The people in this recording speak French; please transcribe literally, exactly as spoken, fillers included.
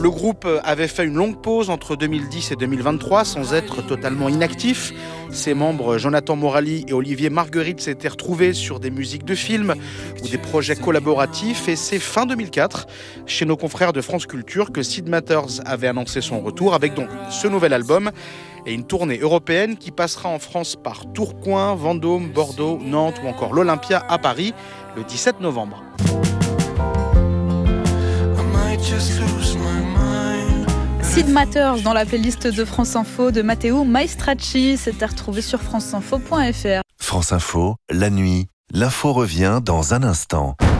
Le groupe avait fait une longue pause entre deux mille dix et deux mille vingt-trois sans être totalement inactif. Ses membres Jonathan Morali et Olivier Marguerite s'étaient retrouvés sur des musiques de films ou des projets collaboratifs et c'est fin deux mille quatre, chez nos confrères de France Culture, que Sid Matters avait annoncé son retour avec donc ce nouvel album et une tournée européenne qui passera en France par Tourcoing, Vendôme, Bordeaux, Nantes ou encore l'Olympia à Paris le dix-sept novembre. Sid Matters dans la playlist de France Info de Matteo Maestracci. C'est à retrouver sur france info point f r. France Info, la nuit, l'info revient dans un instant.